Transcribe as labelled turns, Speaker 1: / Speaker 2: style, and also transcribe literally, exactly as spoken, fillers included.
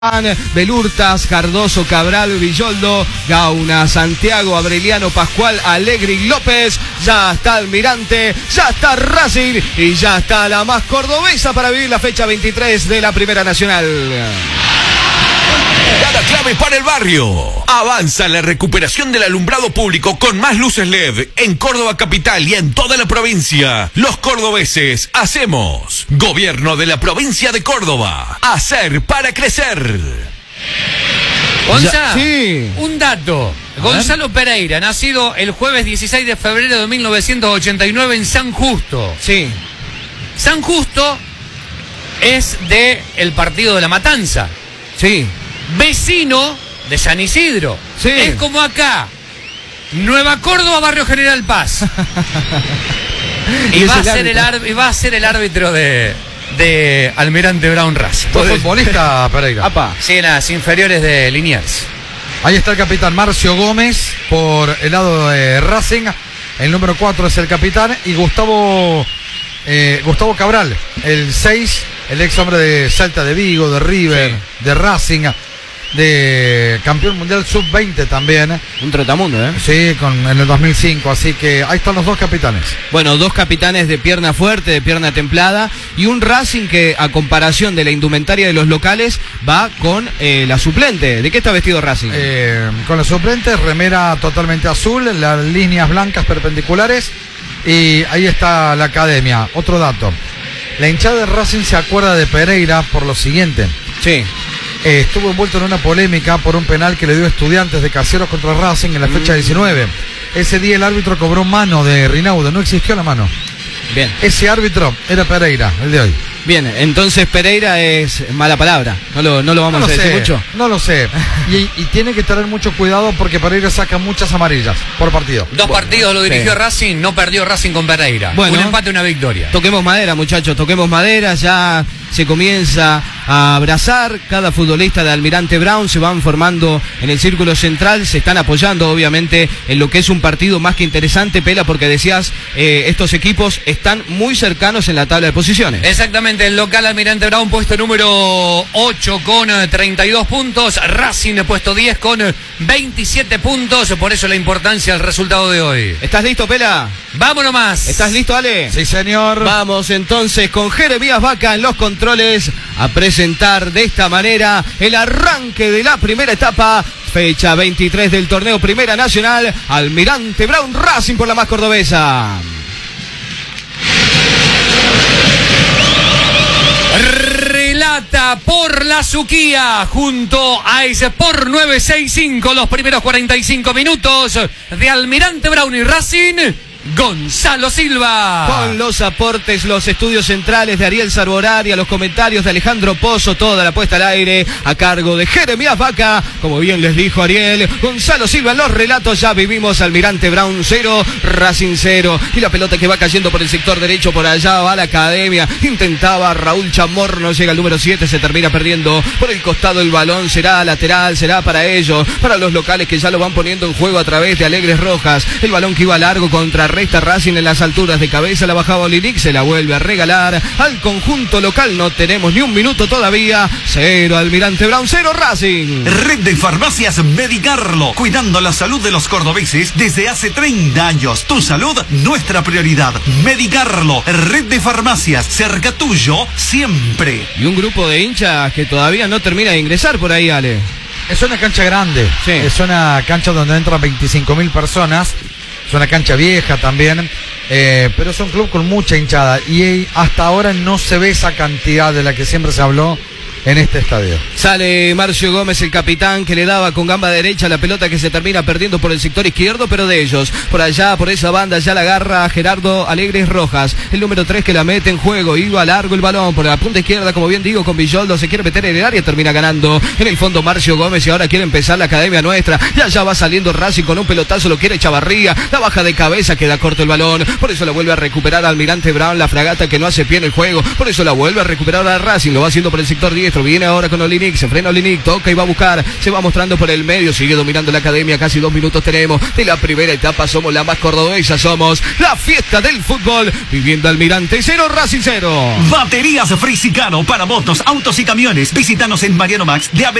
Speaker 1: Belurtas, Cardoso, Cabral, Villoldo, Gauna, Santiago, Aureliano, Pascual, Alegri, López. Ya está Almirante, ya está Racing y ya está la más cordobesa para vivir la fecha veintitrés de la Primera Nacional.
Speaker 2: Cada clave para el barrio. Avanza la recuperación del alumbrado público con más luces L E D en Córdoba capital y en toda la provincia. Los cordobeses hacemos. Gobierno de la provincia de Córdoba. Hacer para crecer.
Speaker 3: Gonza,
Speaker 1: sí.
Speaker 3: Un dato. Gonzalo Pereira, nacido el jueves dieciséis de febrero de mil novecientos ochenta y nueve en San Justo.
Speaker 1: Sí.
Speaker 3: San Justo es de el partido de La Matanza.
Speaker 1: Sí.
Speaker 3: Vecino de San Isidro.
Speaker 1: Sí.
Speaker 3: Es como acá. Nueva Córdoba, Barrio General Paz. y,
Speaker 1: y,
Speaker 3: va a
Speaker 1: el
Speaker 3: ser el ar- y va a ser el árbitro de, de Almirante Brown Racing.
Speaker 4: ¿Fue futbolista, Pereira?
Speaker 1: Apa.
Speaker 3: Sí, en las inferiores de Liniers.
Speaker 4: Ahí está el capitán Marcio Gómez por el lado de Racing. El número cuatro es el capitán. Y Gustavo eh, Gustavo Cabral, el seis, el ex hombre de Salta de Vigo, de River, sí. de Racing, de campeón mundial sub veinte también.
Speaker 1: Un trotamundo, ¿eh?
Speaker 4: Sí, con, en el dos mil cinco, así que ahí están los dos capitanes.
Speaker 1: Bueno, dos capitanes de pierna fuerte, de pierna templada, y un Racing que, a comparación de la indumentaria de los locales, va con eh, la suplente. ¿De qué está vestido Racing?
Speaker 4: Eh, con la suplente, remera totalmente azul, las líneas blancas perpendiculares, y ahí está la academia. Otro dato, la hinchada de Racing se acuerda de Pereira por lo siguiente.
Speaker 1: Sí.
Speaker 4: Eh, estuvo envuelto en una polémica por un penal que le dio Estudiantes de Caseros contra Racing en la fecha diecinueve. Ese día el árbitro cobró mano de Rinaudo, no existió la mano.
Speaker 1: Bien.
Speaker 4: Ese árbitro era Pereira, el de hoy.
Speaker 1: Bien, entonces Pereira es mala palabra, no lo, no lo vamos
Speaker 4: no lo
Speaker 1: a decir
Speaker 4: sé,
Speaker 1: mucho.
Speaker 4: No lo sé, y, y tiene que tener mucho cuidado porque Pereira saca muchas amarillas por partido.
Speaker 3: Dos
Speaker 1: Bueno,
Speaker 3: partidos lo dirigió
Speaker 1: sí.
Speaker 3: Racing, no perdió Racing con Pereira.
Speaker 1: Bueno.
Speaker 3: Un empate, una victoria.
Speaker 1: Toquemos madera, muchachos, toquemos madera, ya se comienza a abrazar, cada futbolista de Almirante Brown se van formando en el círculo central, se están apoyando obviamente en lo que es un partido más que interesante, Pela, porque decías, eh, estos equipos están muy cercanos en la tabla de posiciones.
Speaker 3: Exactamente, el local Almirante Brown puesto número ocho con treinta y dos puntos, Racing puesto diez con veintisiete puntos, por eso la importancia del resultado de hoy.
Speaker 1: ¿Estás listo, Pela?
Speaker 3: ¡Vámonos más!
Speaker 1: ¿Estás listo, Ale?
Speaker 4: Sí, señor.
Speaker 1: Vamos entonces con Jeremías Vaca en los controles a presentar de esta manera el arranque de la primera etapa, fecha veintitrés del torneo Primera Nacional, Almirante Brown Racing por la más cordobesa.
Speaker 3: Relata por la Suquía junto a Sport novecientos sesenta y cinco los primeros cuarenta y cinco minutos de Almirante Brown y Racing, Gonzalo Silva.
Speaker 1: Con los aportes, los estudios centrales de Ariel Sarborari, a los comentarios de Alejandro Pozo, toda la puesta al aire a cargo de Jeremías Vaca. Como bien les dijo Ariel, Gonzalo Silva en los relatos. Ya vivimos Almirante Brown cero, Racing cero. Y la pelota que va cayendo por el sector derecho, por allá va la academia. Intentaba Raúl Chamorro, no llega al número siete, se termina perdiendo por el costado el balón. Será lateral, será para ellos, para los locales que ya lo van poniendo en juego a través de Alegres Rojas. El balón que iba largo contra resta Racing en las alturas de cabeza, la bajaba Olinic, se la vuelve a regalar al conjunto local. No tenemos ni un minuto todavía. Cero Almirante Brown, cero Racing.
Speaker 2: Red de Farmacias Medicarlo, cuidando la salud de los cordobeses desde hace treinta años. Tu salud, nuestra prioridad. Medicarlo, Red de Farmacias, cerca tuyo siempre.
Speaker 1: Y un grupo de hinchas que todavía no termina de ingresar por ahí, Ale.
Speaker 4: Es una cancha grande,
Speaker 1: sí.
Speaker 4: Es una cancha donde entran veinticinco mil personas. Es una cancha vieja también, eh, pero es un club con mucha hinchada y hasta ahora no se ve esa cantidad de la que siempre se habló en este estadio.
Speaker 1: Sale Marcio Gómez, el capitán, que le daba con gamba derecha la pelota que se termina perdiendo por el sector izquierdo, pero de ellos. Por allá, por esa banda, ya la agarra Gerardo Alegres Rojas, el número tres que la mete en juego. Iba largo el balón por la punta izquierda, como bien digo, con Villoldo. Se quiere meter en el área, termina ganando en el fondo Marcio Gómez y ahora quiere empezar la academia nuestra. Ya ya va saliendo Racing con un pelotazo, lo quiere Chavarría. La baja de cabeza, queda corto el balón. Por eso la vuelve a recuperar Almirante Brown, la fragata que no hace pie en el juego. Por eso la vuelve a recuperar a Racing, lo va haciendo por el sector diez. maestro. Viene ahora con Olinic. Se frena Olinic. Toca y va a buscar. Se va mostrando por el medio. Sigue dominando la academia. Casi dos minutos tenemos de la primera etapa. Somos la más cordobesa. Somos la fiesta del fútbol. Viviendo Almirante cero, Racing cero.
Speaker 5: Baterías Frisicano para motos, autos y camiones. Visítanos en Mariano Max de